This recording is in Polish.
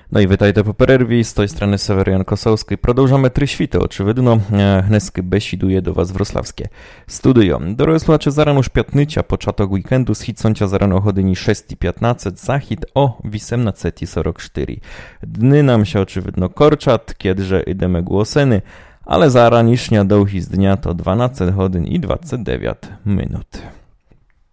No i witajte po pererві, z tej strony Severian Kosowski. Продовжуємо три світи, очевидно, гнески бесідує до вас wrocławskie studio. Дорогі слухачі, зараз уж п'ятниця, початок weekendu, схід сонця зараз о годині 6:15, захід o 18:44. Dny nam się oczywidno korczat, kiedyże idemy głoseny, ale zaranicznia dołhi z dnia to 12 godzin i 29 minut.